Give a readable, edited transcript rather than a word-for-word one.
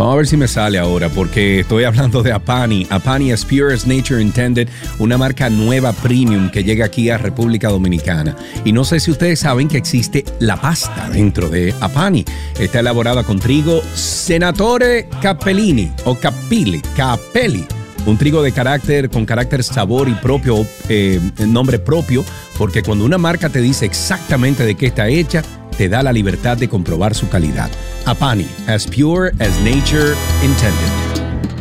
Vamos a ver si me sale ahora, porque estoy hablando de Apani. Apani as Pure as Nature Intended, una marca nueva premium que llega aquí a República Dominicana. Y no sé si ustedes saben que existe la pasta dentro de Apani. Está elaborada con trigo Senatore Capellini o Capelli. Un trigo con carácter sabor y propio, nombre propio, porque cuando una marca te dice exactamente de qué está hecha, te da la libertad de comprobar su calidad. Apani, as pure as nature intended.